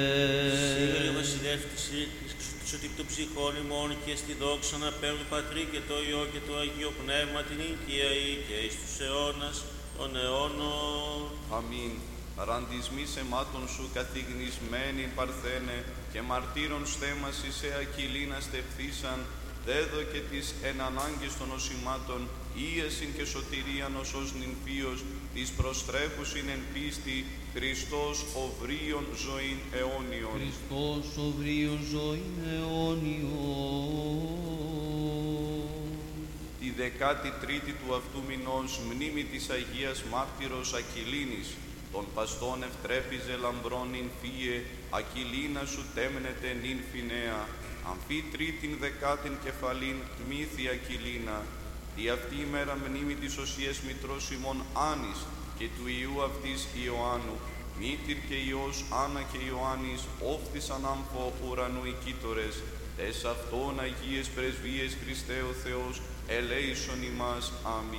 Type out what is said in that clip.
Σίγουρη βασιλεύτης της ότι των ψυχών ημών και στη δόξα να παίρνουν του Πατρί και το Υιό και το Αγίο Πνεύμα την οικία και εις τους αιώνας των αιώνων. Αμήν. Ραντισμοί σεμάτων σου καθηγνισμένοι παρθένε και μαρτύρων στέμαση σε ακυλίνα στεφθήσαν, δέδω και τις εν ανάγκης των οσημάτων, ίεσιν και σωτηρίαν ως νυμφίος, της προστρέφουσιν εν πίστη, Χριστός οβρίων ζωήν αιώνιον. Χριστός οβρίων ζωήν αιώνιον. Τη 13η του αυτού μηνός μνήμη της Αγίας Μάρτυρος Ακυλίνης, των παστών ευτρέπιζε λαμπρών νυμφίε, Ακυλίνα σου τέμνεται νυμφινέα, αμφί τρίτην δεκάτην κεφαλήν τμήθη Ακυλίνα, δι' αυτή ημέρα μνήμη της οσίας μητρός ημών Άνης και του Υιού αυτής Ιωάννου, μήτηρ και Υιός Άννα και Ιωάννης, όφθησαν άμφο ουρανού οι κύτορες, τες αυτών Αγίες πρεσβείες Χριστέ ο Θεός, ελέησον ημάς. Αμήν.